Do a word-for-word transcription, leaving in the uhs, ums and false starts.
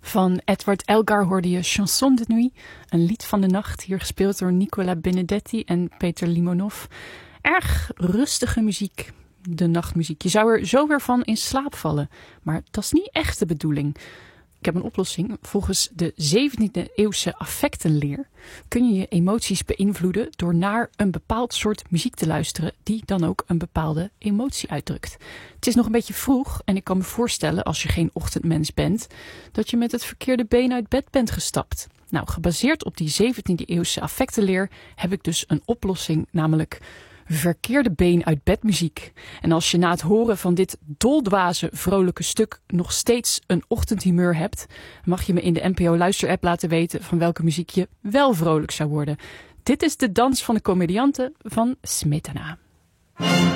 Van Edward Elgar hoorde je Chanson de Nuit, een lied van de nacht, hier gespeeld door Nicola Benedetti en Peter Limonov. Erg rustige muziek, de nachtmuziek. Je zou er zo weer van in slaap vallen, maar dat is niet echt de bedoeling. Ik heb een oplossing. Volgens de zeventiende eeuwse affectenleer kun je je emoties beïnvloeden door naar een bepaald soort muziek te luisteren die dan ook een bepaalde emotie uitdrukt. Het is nog een beetje vroeg en ik kan me voorstellen, als je geen ochtendmens bent, dat je met het verkeerde been uit bed bent gestapt. Nou, gebaseerd op die zeventiende eeuwse affectenleer heb ik dus een oplossing, namelijk verkeerde been uit bed muziek. En als je na het horen van dit doldwaze vrolijke stuk nog steeds een ochtendhumeur hebt, mag je me in de N P O luisterapp laten weten van welke muziek je wel vrolijk zou worden. Dit is de dans van de komedianten van Smetana.